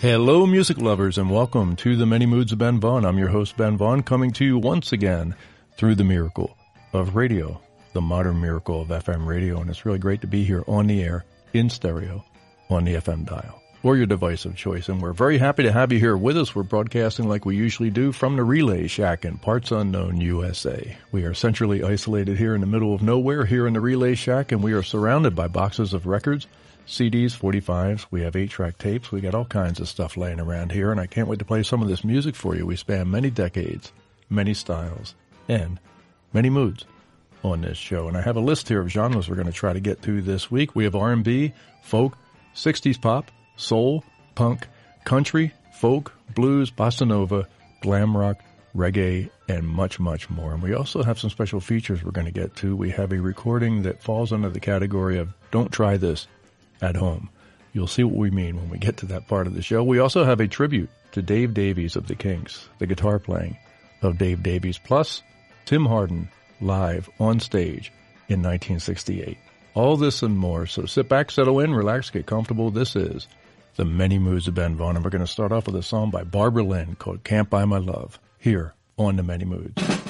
Hello, music lovers, and welcome to the Many Moods of Ben Vaughn. I'm your host, Ben Vaughn, coming to you once again through the miracle of radio, the modern miracle of FM radio, and it's really great to be here on the air, in stereo, on the FM dial, or your device of choice, and we're very happy to have you here with us. We're broadcasting like we usually do from the Relay Shack in Parts Unknown, USA. We are centrally isolated here in the middle of nowhere, here in the Relay Shack, and we are surrounded by boxes of records, CDs, 45s, we have 8-track tapes, we got all kinds of stuff laying around here, and I can't wait to play some of this music for you. We span many decades, many styles, and many moods on this show. And I have a list here of genres we're going to try to get through this week. We have R&B, folk, 60s pop, soul, punk, country, folk, blues, bossa nova, glam rock, reggae, and much, much more. And we also have some special features we're going to get to. We have a recording that falls under the category of Don't Try This at Home. You'll see what we mean when we get to that part of the show. We also have a tribute to Dave Davies of the Kinks, the guitar playing of Dave Davies, plus Tim Hardin live on stage in 1968. All this and more. So sit back, settle in, relax, get comfortable. This is the Many Moods of Ben Vaughn, and we're going to start off with a song by Barbara Lynn called Can't Buy My Love here on the Many Moods.